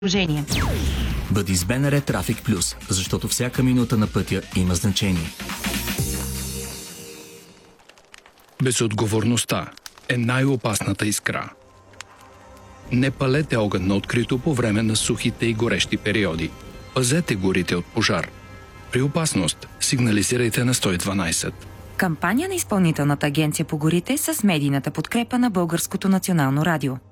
приложение. Бъди с БНР Трафик Плюс, защото всяка минута на пътя има значение. Безотговорността е най-опасната искра. Не палете огън на открито по време на сухите и горещи периоди. Пазете горите от пожар. При опасност сигнализирайте на 112. Кампания на Изпълнителната агенция по горите с медийната подкрепа на Българското национално радио.